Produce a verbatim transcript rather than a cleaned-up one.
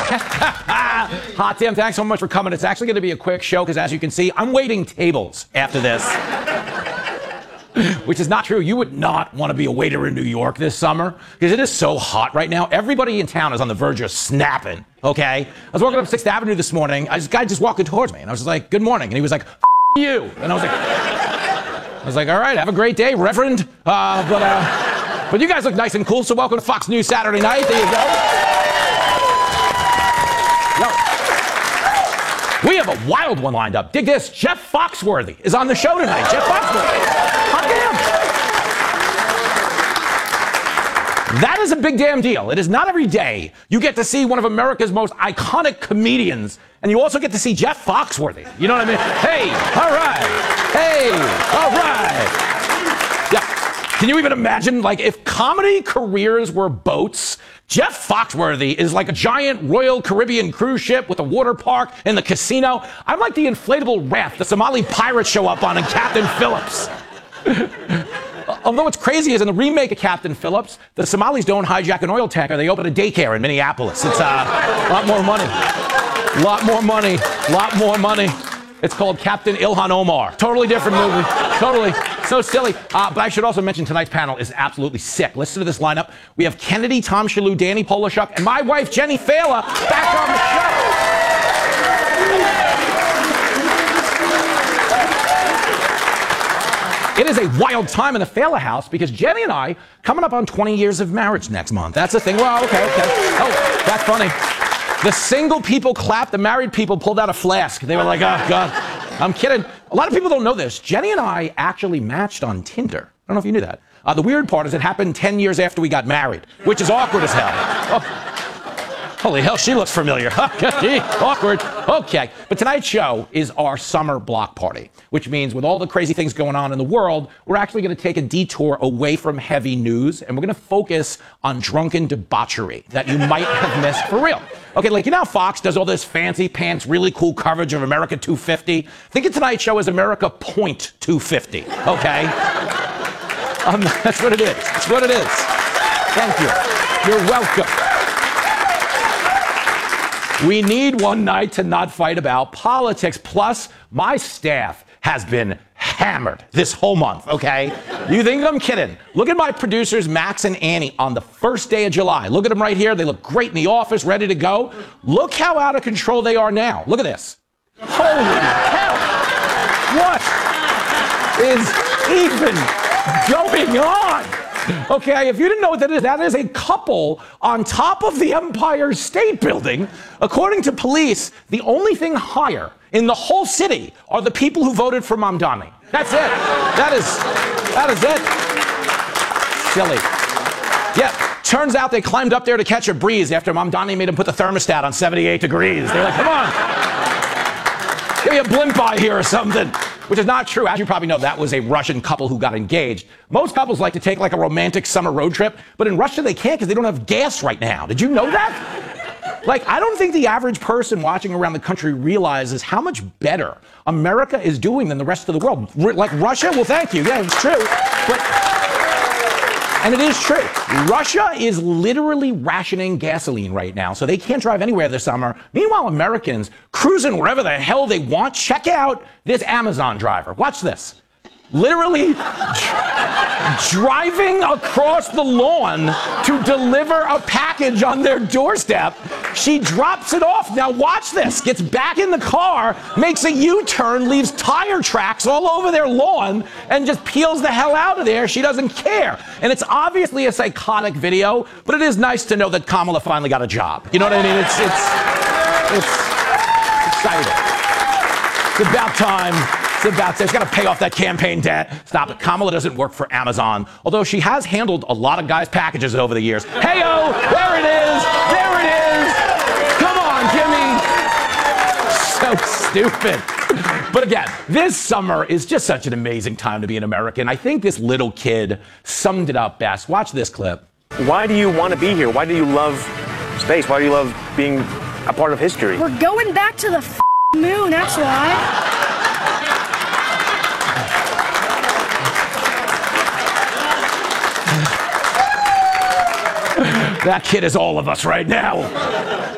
Hot damn, thanks so much for coming. It's actually going to be a quick show because, as you can see, I'm waiting tables after this. Which is not true. You would not want to be a waiter in New York this summer because it is so hot right now. Everybody in town is on the verge of snapping, okay? I was walking up sixth Avenue this morning. This guy just walking towards me, and I was just like, good morning. And he was like, F you. And I was like, I was like, all right, have a great day, Reverend. Uh, but, uh, but you guys look nice and cool, so welcome to Fox News Saturday night. There you go. We have a wild one lined up. Dig this. Jeff Foxworthy is on the show tonight. Jeff Foxworthy. Hot damn. That is a big damn deal. It is not every day you get to see one of America's most iconic comedians, and you also get to see Jeff Foxworthy. You know what I mean? Hey, all right. Hey, all right. Yeah. Can you even imagine, like, if comedy careers were boats, Jeff Foxworthy is like a giant Royal Caribbean cruise ship with a water park and the casino. I'm like the inflatable raft the Somali pirates show up on in Captain Phillips. Although what's crazy is in the remake of Captain Phillips, the Somalis don't hijack an oil tanker. They open a daycare in Minneapolis. It's uh, a lot more money. A lot more money. A lot more money. It's called Captain Ilhan Omar. Totally different movie. Totally. So silly. Uh, but I should also mention tonight's panel is absolutely sick. Listen to this lineup. We have Kennedy, Tom Shalhoub, Danny Polishuk, and my wife, Jenny Fela, back on the show. It is a wild time in the Fela house because Jenny and I coming up on twenty years of marriage next month. That's the thing. Well, okay, okay. Oh, that's funny. The single people clapped, the married people pulled out a flask. They were like, oh, God, I'm kidding. A lot of people don't know this. Jenny and I actually matched on Tinder. I don't know if you knew that. Uh, the weird part is it happened ten years after we got married, which is awkward as hell. Oh. Holy hell, she looks familiar. Awkward. Okay. But tonight's show is our summer block party, which means with all the crazy things going on in the world, we're actually going to take a detour away from heavy news, and we're going to focus on drunken debauchery that you might have missed for real. Okay, like, you know how Fox does all this fancy pants, really cool coverage of America two fifty? Think of tonight's show as America point two fifty, okay? Um, that's what it is. That's what it is. Thank you. You're welcome. We need one night to not fight about politics. Plus, my staff has been hammered this whole month, okay? You think I'm kidding? Look at my producers, Max and Annie, on the first day of July. Look at them right here. They look great in the office, ready to go. Look how out of control they are now. Look at this. Holy hell! What is even going on? Okay, if you didn't know what that is, that is a couple on top of the Empire State Building. According to police, the only thing higher in the whole city are the people who voted for Mamdani. That's it. That is, that is it. Silly. Yeah, turns out they climbed up there to catch a breeze after Mamdani made them put the thermostat on seventy-eight degrees. They're like, come on. Give me a blimp eye here or something. Which is not true. As you probably know, that was a Russian couple who got engaged. Most couples like to take like a romantic summer road trip, but in Russia they can't because they don't have gas right now. Did you know that? Like, I don't think the average person watching around the country realizes how much better America is doing than the rest of the world. R- like Russia? Well, thank you. Yeah, it's true. But, and it is true. Russia is literally rationing gasoline right now, so they can't drive anywhere this summer. Meanwhile, Americans cruising wherever the hell they want. Check out this Amazon driver. Watch this. Literally dr- driving across the lawn to deliver a package on their doorstep. She drops it off. Now watch this. Gets back in the car, makes a U-turn, leaves tire tracks all over their lawn, and just peels the hell out of there. She doesn't care. And it's obviously a psychotic video, but it is nice to know that Kamala finally got a job. You know what I mean? It's, it's, it's exciting. It's about time. It's about to, she's got to pay off that campaign debt. Stop it. Kamala doesn't work for Amazon, although she has handled a lot of guys' packages over the years. Hey-o, there it is. There it is. Come on, Jimmy. So stupid. But again, this summer is just such an amazing time to be an American. I think this little kid summed it up best. Watch this clip. Why do you want to be here? Why do you love space? Why do you love being a part of history? We're going back to the f- moon, that's why. That kid is all of us right now.